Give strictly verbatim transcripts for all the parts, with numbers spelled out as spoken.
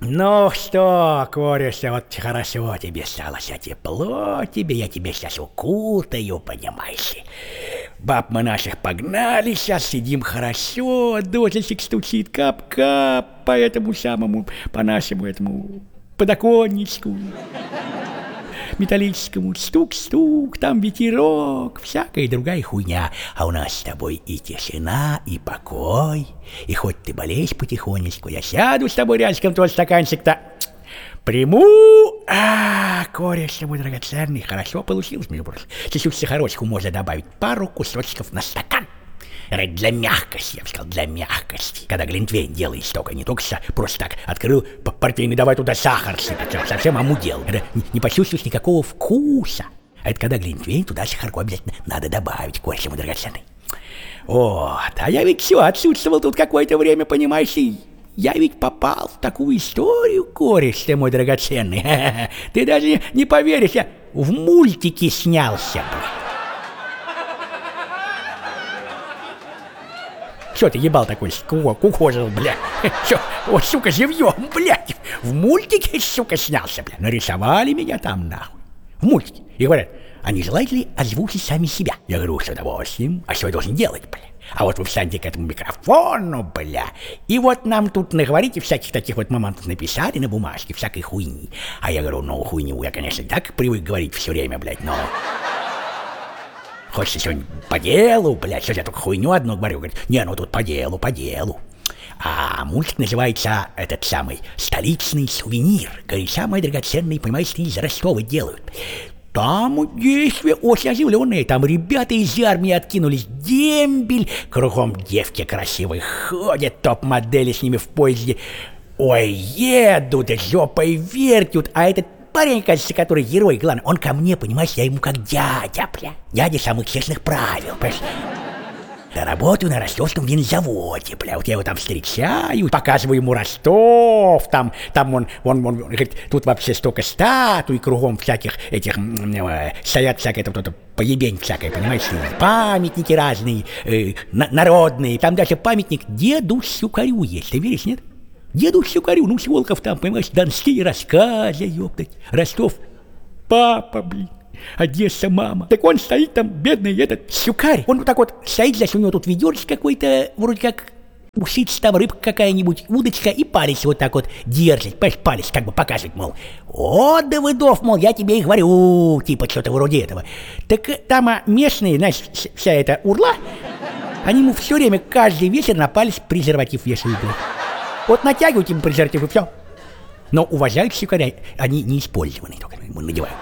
Ну что, кореша, вот хорошо тебе стало, вся тепло тебе, я тебе сейчас укутаю, понимаешь ли. Баб мы наших погнали, сейчас сидим хорошо, дождичек стучит, кап-кап по этому самому, по нашему этому подоконничку металлическому, стук-стук, там ветерок, всякая другая хуйня. А у нас с тобой и тишина, и покой. И хоть ты болеешь потихонечку, я сяду с тобой рядышком, твой стаканчик-то приму. А, кореш мой драгоценный, хорошо получилось, между прочим. Чуть-чуть сахарочку можно добавить, пару кусочков на стакан. Для мягкости, я бы сказал, для мягкости. Когда глинтвейн делаешь только, не только просто так открыл портвейн, давай туда сахар сыпать, совсем омудел. Это не, не почувствуешь никакого вкуса. А это когда глинтвейн, туда сахарку обязательно надо добавить, кореш мой драгоценный. Вот, а я ведь все отсутствовал тут какое-то время, понимаешь, и я ведь попал в такую историю, кореш ты мой драгоценный. Ты даже не поверишь, я в мультике снялся, блядь. Что ты ебал такой, кукожил, бля? Что, вот, сука, живьем, блядь, в мультике, сука, снялся, бля. Нарисовали меня там, нахуй, в мультике. И говорят, а не желаете ли озвучить сами себя? Я говорю, с удовольствием. А что я должен делать, бля? А вот вы встаньте к этому микрофону, бля, и вот нам тут наговорите всяких таких вот моментов, написали на бумажке, всякой хуйни. А я говорю, ну, хуйню я, конечно, так привык говорить все время, блядь, но... Хочется сегодня по делу, блядь, сейчас я только хуйню одну говорю, говорит, не, ну тут по делу, по делу. А мультик называется, этот самый, «Столичный сувенир». Говорит, самые драгоценные, понимаешь, из Ростова делают. Там действия очень оживленные, там ребята из армии откинулись, дембель, кругом девки красивые ходят, топ-модели с ними в поезде. Ой, едут, жопой вертят, а этот парень, кажется, который герой, главный, он ко мне, понимаешь, я ему как дядя, бля. Дядя самых честных правил, понимаешь? Я работаю на ростовском винзаводе, бля, вот я его там встречаю, показываю ему Ростов, там, там он, он, он, говорит, тут вообще столько статуй, кругом всяких этих, э, стоят всякое, это, поебень всякое, понимаешь, памятники разные, э, на, народные, там даже памятник деду Щукарю есть, ты веришь, нет? Деду Щукарю, ну, с Волков там, понимаешь, донские рассказы, ёптать, Ростов, папа, блин. Одесса, мама. Так он стоит там, бедный этот Щукарь. Он вот так вот стоит, значит, у него тут ведерочка какой-то, вроде как усица там, рыбка какая-нибудь, удочка, и палец вот так вот держит, понимаешь, палец как бы показывает, мол, о, Давыдов, мол, я тебе и говорю, типа что-то вроде этого. Так там а, местные, знаешь, вся эта урла, они ему все время, каждый вечер на палец презерватив вешают. Вот натягивают ему презерватив и все. Но уважают Щукаря, они не использованные, только ему надевают.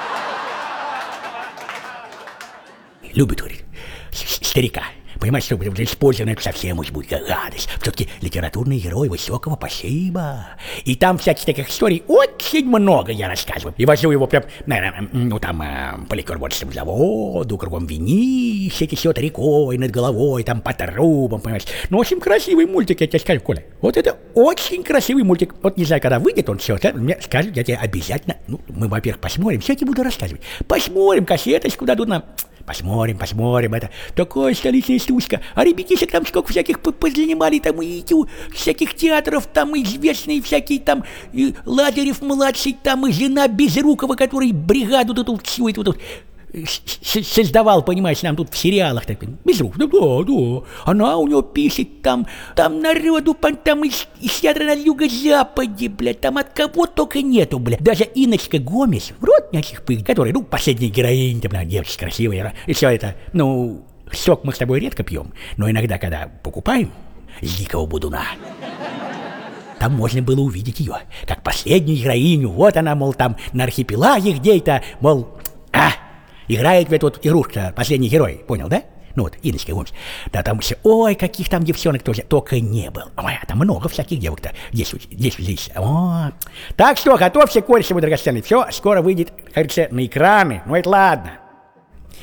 Любит, говорит, старика. Понимаешь, что использовано это совсем уж будет гадость. Все-таки литературный герой высокого пошиба. И там всяких таких историй очень много я рассказываю. И вожу его прям, наверное, ну там, по ликерборочному заводу, кругом винище течет рекой над головой, там по трубам, понимаешь. Ну, очень красивый мультик, я тебе скажу, Коля. Вот это очень красивый мультик. Вот не знаю, когда выйдет он все, мне скажут, я тебе обязательно, ну, мы, во-первых, посмотрим, все я тебе буду рассказывать. Посмотрим, кассеточку дадут нам. Посмотрим, посмотрим, это такая столичная стучка. А ребятишек там сколько всяких позанимали, там и всяких театров, там и известные всякие, там и Лазарев-младший, там и жена Безрукова, который бригаду тут всю эту тут создавал, понимаешь, нам тут в сериалах. Так, Безруков, да, да, да. Она у него пишет там, там народу, там из, из театра на юго-западе, блядь, там от кого только нету, блядь. Даже Инночка Гомес, роднячих пыль, которая, ну, последняя героиня, там, да, девочка красивая, и все это, ну, сок мы с тобой редко пьем, но иногда, когда покупаем с дикого будуна, там можно было увидеть ее, как последнюю героиню, вот она, мол, там на архипелаге где-то, мол, а, играет в эту вот игрушку, последний герой, понял, да? Ну вот, Инночка Гомес. Да там все, ой, каких там девчонок тоже, только не было. Ой, там много всяких девок-то, здесь, здесь, здесь. О. Так что, готовься, кореш мой драгоценный, все, скоро выйдет, как говорится, на экраны, ну это ладно.